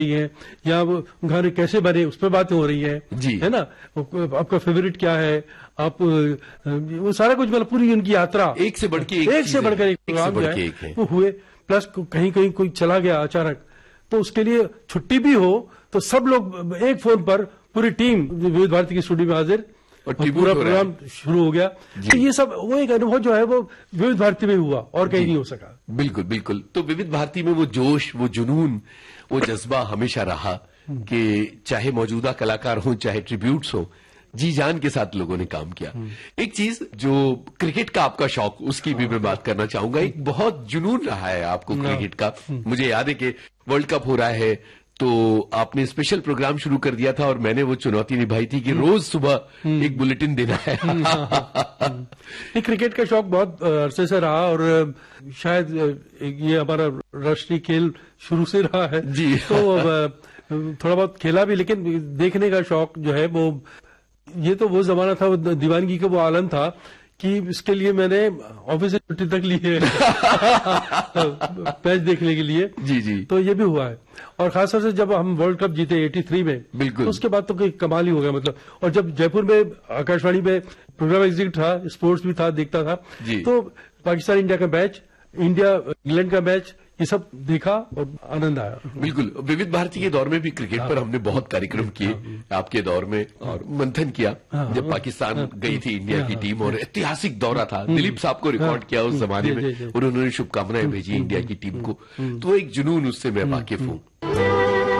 है, या वो गाने कैसे बने उस पर बातें हो रही है जी, है ना, आपका फेवरेट क्या है, आप वो सारा कुछ, मतलब पूरी उनकी यात्रा एक से बढ़ के एक से बढ़कर एक प्रोग्राम जो है वो हुए। प्लस कहीं कहीं कोई चला गया अचानक, तो उसके लिए छुट्टी भी हो तो सब लोग एक फोन पर, पूरी टीम विविध भारती की स्टूडियो में हाजिर और पूरा प्रोग्राम शुरू हो गया। तो ये सब वो एक अनुभव जो है वो विविध भारती में हुआ और कहीं नहीं हो सका। बिल्कुल बिल्कुल। तो विविध भारती में वो जोश, वो जुनून, वो जज्बा हमेशा रहा कि चाहे मौजूदा कलाकार हो, चाहे ट्रिब्यूट्स हो, जी जान के साथ लोगों ने काम किया। एक चीज जो क्रिकेट का आपका शौक, उसकी भी मैं बात करना चाहूंगा। एक बहुत जुनून रहा है आपको क्रिकेट का। मुझे याद है कि वर्ल्ड कप हो रहा है तो आपने स्पेशल प्रोग्राम शुरू कर दिया था और मैंने वो चुनौती निभाई थी कि रोज सुबह एक बुलेटिन देना है। क्रिकेट का शौक बहुत अरसे से रहा और शायद ये हमारा राष्ट्रीय खेल शुरू से रहा है जी। तो थोड़ा बहुत खेला भी, लेकिन देखने का शौक जो है वो, ये तो वो जमाना था, वो दीवानगी का वो आलम था कि इसके लिए मैंने ऑफिस से छुट्टी तक ली है मैच देखने के लिए। जी जी। तो ये भी हुआ है, और खासतौर से जब हम वर्ल्ड कप जीते 83 में, बिल्कुल, तो उसके बाद तो कोई कमाल ही हो गया मतलब। और जब जयपुर में आकाशवाणी में प्रोग्राम एग्जीक्यूटिव था, स्पोर्ट्स भी था, देखता था, तो पाकिस्तान इंडिया का मैच, इंडिया इंग्लैंड का मैच, ये सब देखा और आनंद आया। बिल्कुल। विविध भारती के दौर में भी क्रिकेट पर हमने बहुत कार्यक्रम किए आपके दौर में, और मंथन किया जब पाकिस्तान गई थी इंडिया की टीम, और ऐतिहासिक दौरा था। दिलीप साहब को रिकॉर्ड किया उस जमाने में और उन्होंने शुभकामनाएं भेजी इंडिया की टीम को, तो एक जुनून उससे मैं वाकिफ हूँ।